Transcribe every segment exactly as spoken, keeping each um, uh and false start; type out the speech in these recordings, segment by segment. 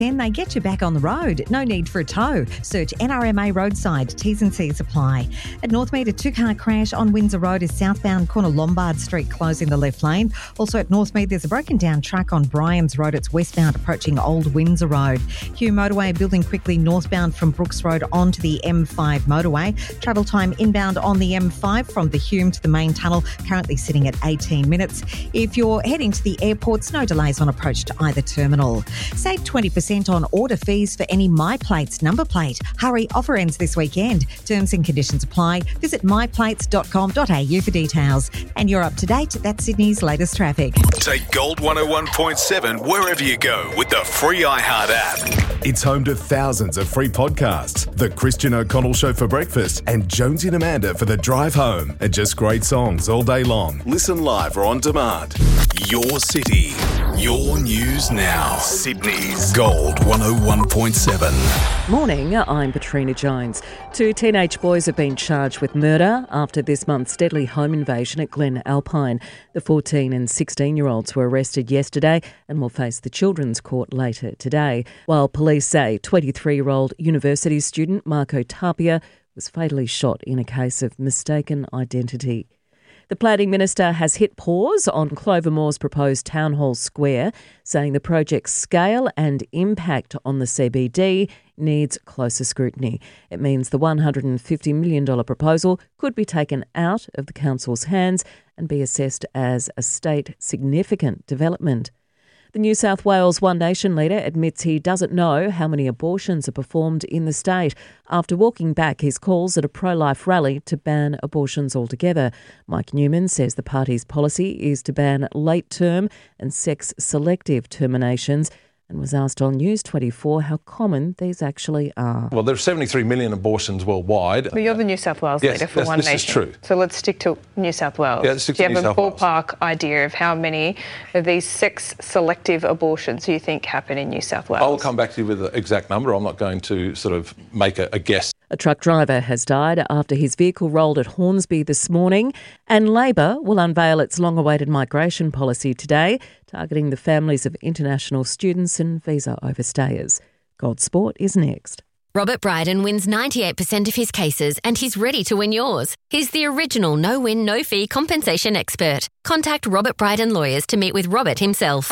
Then they get you back on the road. No need for a tow. Search N R M A roadside. T's and C's apply. At Northmead, a two-car crash on Windsor Road is southbound corner Lombard Street closing the left lane. Also at Northmead, there's a broken down truck on Bryans Road. It's westbound approaching Old Windsor Road. Hugh Motorway building quickly northbound from Brooks Road onto the M five motorway. Travel time inbound on the M five from the Hume to the main tunnel, currently sitting at eighteen minutes. If you're heading to the airports, no delays on approach to either terminal. Save twenty percent on order fees for any MyPlates number plate. Hurry, offer ends this weekend. Terms and conditions apply. Visit my plates dot com dot a u for details. And you're up to date. That's Sydney's latest traffic. Take Gold one oh one point seven wherever you go with the free iHeart app. It's home to thousands of free podcasts. The Christian O'Connell Show for breakfast and Jonesy and Amanda for the drive home. And just great songs all day long. Listen live or on demand. Your city. Your news now. Sydney's Gold one oh one point seven. Morning, I'm Katrina Jones. Two teenage boys have been charged with murder after this month's deadly home invasion at Glen Alpine. The fourteen and sixteen-year-olds were arrested yesterday and will face the Children's Court later today, while police say twenty-three-year-old university student Marco Tapia was fatally shot in a case of mistaken identity. The planning minister has hit pause on Clover Moore's proposed Town Hall Square, saying the project's scale and impact on the C B D needs closer scrutiny. It means the one hundred fifty million dollars proposal could be taken out of the council's hands and be assessed as a state significant development. The New South Wales One Nation leader admits he doesn't know how many abortions are performed in the state after walking back his calls at a pro-life rally to ban abortions altogether. Mike Newman says the party's policy is to ban late-term and sex-selective terminations, and was asked on News twenty-four how common these actually are. Well, there are seventy-three million abortions worldwide. But you're the New South Wales yes, leader for yes, One this Nation. This is true. So let's stick to New South Wales. Yeah, let's stick Do you to have New a South Wales. ballpark idea of how many of these sex-selective abortions you think happen in New South Wales? I'll come back to you with the exact number. I'm not going to sort of make a, a guess. A truck driver has died after his vehicle rolled at Hornsby this morning, and Labor will unveil its long-awaited migration policy today, targeting the families of international students and visa overstayers. Gold Sport is next. Robert Bryden wins ninety-eight percent of his cases and he's ready to win yours. He's the original no-win, no-fee compensation expert. Contact Robert Bryden Lawyers to meet with Robert himself.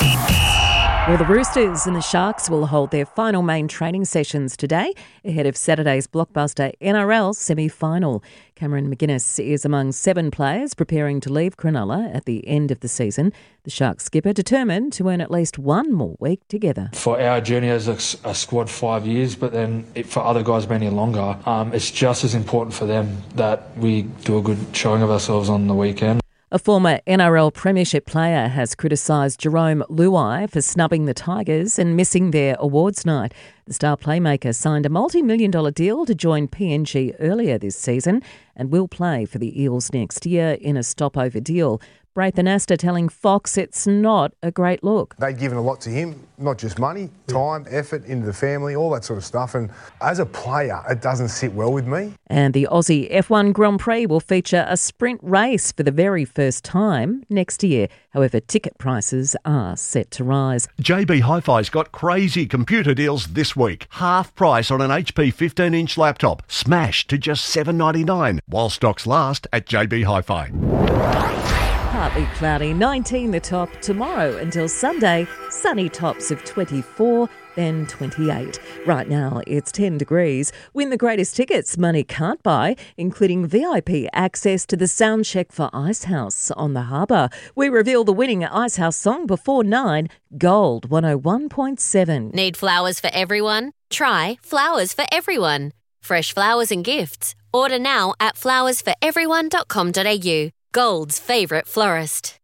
Well, the Roosters and the Sharks will hold their final main training sessions today ahead of Saturday's blockbuster N R L semi-final. Cameron McGuinness is among seven players preparing to leave Cronulla at the end of the season. The Sharks skipper determined to earn at least one more week together. For our journey as a, a squad, five years, but then it, for other guys being here longer, um, it's just as important for them that we do a good showing of ourselves on the weekend. A former N R L Premiership player has criticised Jerome Luai for snubbing the Tigers and missing their awards night. The star playmaker signed a multi-million dollar deal to join P N G earlier this season and will play for the Eels next year in a stopover deal. Braithen Astor telling Fox it's not a great look. They'd given a lot to him, not just money, time, effort, into the family, all that sort of stuff. And as a player, it doesn't sit well with me. And the Aussie F one Grand Prix will feature a sprint race for the very first time next year. However, ticket prices are set to rise. J B Hi-Fi's got crazy computer deals this week. Half price on an H P fifteen inch laptop, smashed to just seven ninety-nine, while stocks last at J B Hi-Fi. Partly cloudy, nineteen the top. Tomorrow until Sunday, sunny tops of twenty-four, then twenty-eight. Right now, it's ten degrees. Win the greatest tickets money can't buy, including V I P access to the sound check for Icehouse on the harbour. We reveal the winning Icehouse song before nine. Gold one oh one point seven. Need flowers for everyone? Try Flowers for Everyone. Fresh flowers and gifts. Order now at flowers for everyone dot com dot a u. Gold's favourite florist.